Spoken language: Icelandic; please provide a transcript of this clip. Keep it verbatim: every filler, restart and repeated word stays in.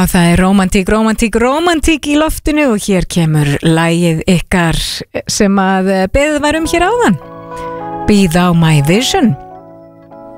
Já, það er rómantík, rómantík, rómantík í loftinu og hér kemur lagið ykkar sem að beðið var um hér áðan. Be Thou My Vision.